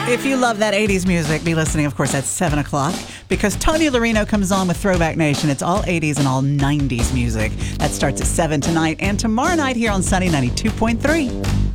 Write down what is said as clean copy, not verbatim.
If you love that 80s music, be listening, of course, at 7 o'clock because Tony Lorino comes on with Throwback Nation. It's all 80s and all 90s music. That starts at 7 tonight and tomorrow night here on Sunny 92.3.